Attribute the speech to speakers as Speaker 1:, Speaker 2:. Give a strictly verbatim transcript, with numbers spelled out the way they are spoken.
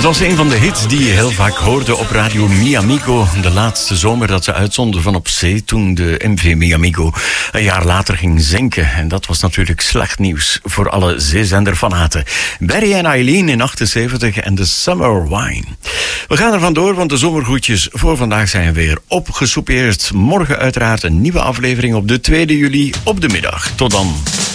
Speaker 1: Het was een van de hits die je heel vaak hoorde op Radio Mi Amigo. De laatste zomer dat ze uitzonden van op zee, toen de M V Mi Amigo een jaar later ging zinken. En dat was natuurlijk slecht nieuws voor alle zeezenderfanaten. Barry en Eileen in achtenzeventig en de Summer Wine. We gaan er vandoor, want de zomergroetjes voor vandaag zijn weer opgesoupeerd. Morgen uiteraard een nieuwe aflevering op de tweede juli op de middag. Tot dan.